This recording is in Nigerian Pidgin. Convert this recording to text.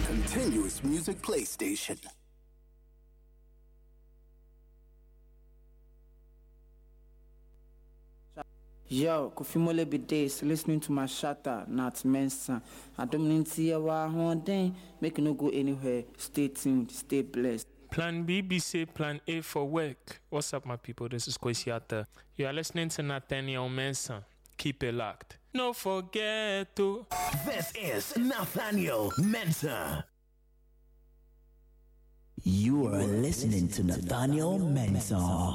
continuous music play station. Yo, Kofimole be days listening to my shatter, not Mensa. I don't mean to see one day. Make no go anywhere. Stay tuned, stay blessed. Plan B, B say Plan A for work. What's up, my people? This is Kwesiata. You are listening to Nathaniel Mensah. Keep it locked. No forget to. This is Nathaniel Mensah. You are listening to Nathaniel Mensah.